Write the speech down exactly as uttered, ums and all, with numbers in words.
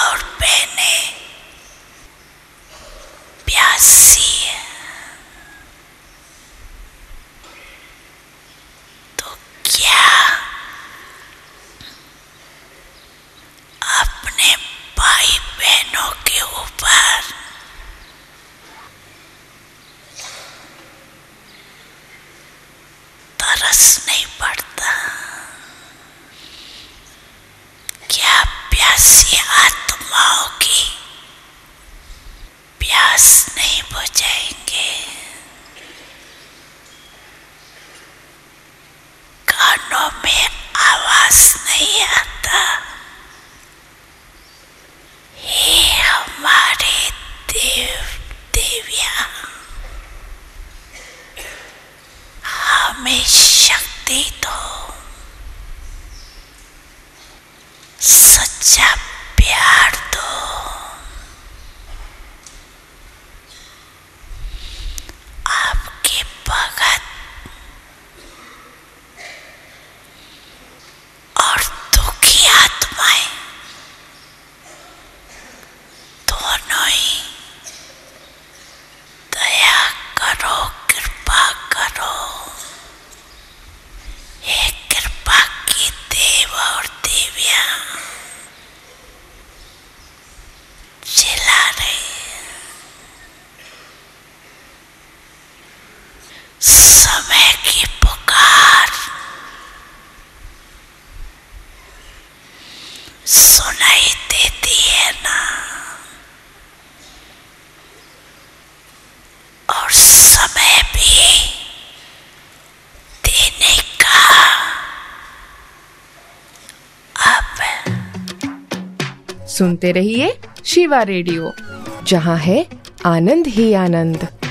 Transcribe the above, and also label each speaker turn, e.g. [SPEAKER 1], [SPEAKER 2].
[SPEAKER 1] और बहनें प्यासी है, तो क्या अपने भाई बहनों के ऊपर तरस नहीं पड़ता? क्या प्यासी आत्माओं की प्यास नहीं बुझाएंगे? कानों में आवाज नहीं आता, हे हमारे देव देविया, हमें शक्ति दो, सच्चा प्यार दो, आपके भगत और दुखी आत्माएं दोनों ही दया करो, कृपा करो। हे कृपा की देव और देवियां चिल्ला रहे, समय की पुकार सुनाई देती है ना, और समय भी देने का अब है।
[SPEAKER 2] सुनते रहिए शिवा रेडियो, जहां है आनंद ही आनंद।